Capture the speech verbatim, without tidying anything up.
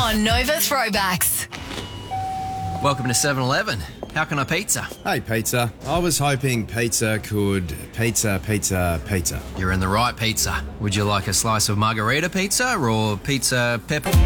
on Nova Throwbacks. Welcome to seven eleven. How can I pizza? Hey, pizza. I was hoping pizza could pizza, pizza, pizza. You're in the right pizza. Would you like a slice of margarita pizza or pizza pepper?